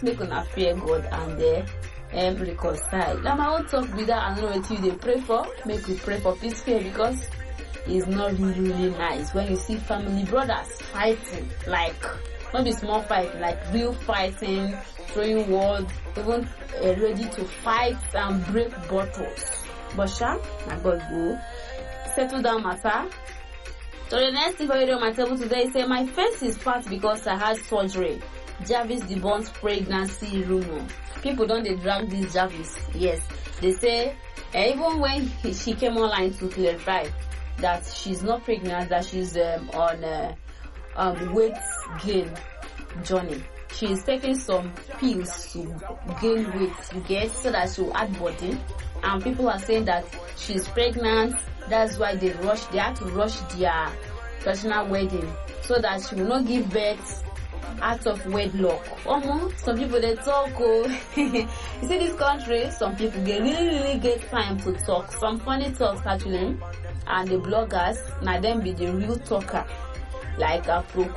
make una fear God and reconcile. Now my own talk with that, I know what you pray for. Make we pray for peace here, because it's not really nice when you see family brothers fighting, like not be small fight, like real fighting, throwing words, even ready to fight and break bottles. But my God go settle down matter. So the next thing for you on my table today is say my face is fat because I had surgery. Jarvis debunks pregnancy rumor. People don't they drag this Jarvis. Yes, they say even when she came online to clarify that she's not pregnant, that she's on weight gain journey. She's taking some pills to gain weight, so that she'll add body. And people are saying that she's pregnant. That's why they had to rush their personal wedding, so that she will not give birth out of wedlock. Some people they talk. You see this country, some people really get time to talk. Some funny talks actually, and the bloggers, now them be the real talker, like Afro